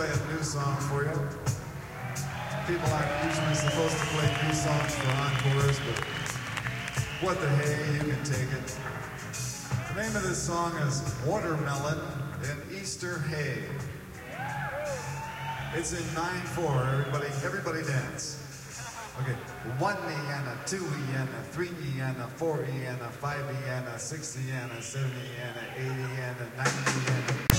play a new song for you. People aren't usually supposed to play new songs for encores, but what the hey, you can take it. The name of this song is Watermelon in Easter Hay. It's in 9/4. Everybody dance. Okay, 1E and a 2E and a 3E and a 4E and a 5E and a 6E and a 7E and a 8E and a 9E and a